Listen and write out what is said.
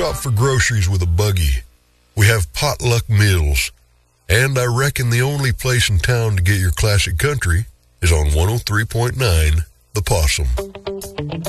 Stop for groceries with a buggy. We have potluck meals. And I reckon the only place in town to get your classic country is on 103.9 The Possum.